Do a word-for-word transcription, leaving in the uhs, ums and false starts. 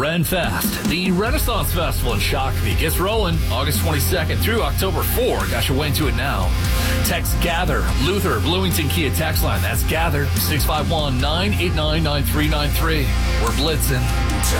Ren Fest, the Renaissance Festival in Shakopee, gets rolling August twenty-second through October fourth. Got your way into it now. Text GATHER, Luther, Bloomington Kia text line. That's GATHER, six five one, nine eight nine, nine three nine three. We're blitzing.